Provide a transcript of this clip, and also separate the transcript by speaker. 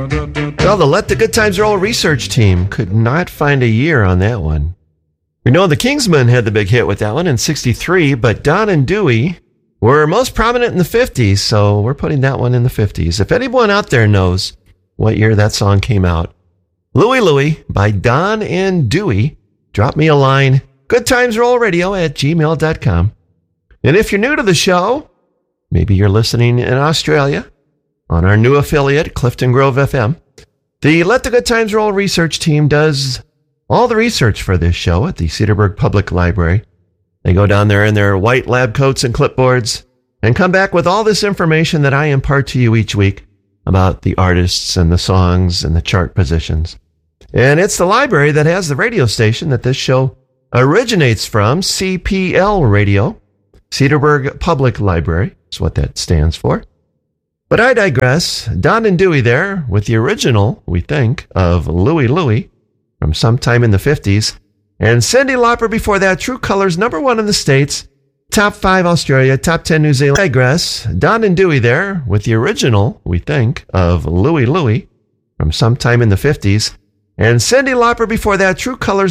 Speaker 1: Well, the Let the Good Times Roll research team could not find a year on that one. We know the Kingsmen had the big hit with that one in 63, but Don and Dewey were most prominent in the 50s, so we're putting that one in the 50s. If anyone out there knows what year that song came out, Louie Louie by Don and Dewey, drop me a line, goodtimesrollradio@gmail.com. And if you're new to the show, maybe you're listening in Australia on our new affiliate, Clifton Grove FM, the Let the Good Times Roll research team does all the research for this show at the Cedarburg Public Library. They go down there in their white lab coats and clipboards and come back with all this information that I impart to you each week about the artists and the songs and the chart positions. And it's the library that has the radio station that this show originates from, CPL Radio. Cedarburg Public Library is what that stands for. But I digress. Don and Dewey there with the original, we think, of Louie Louie from sometime in the 50s. And Cyndi Lauper before that, True Colors, #1 in the States, top 5 Australia, top 10 New Zealand. I digress. Don and Dewey there with the original, we think, of Louie Louie from sometime in the 50s. And Cyndi Lauper before that, True Colors.